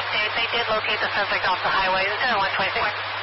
They did locate the suspect off the highway. It's at 126.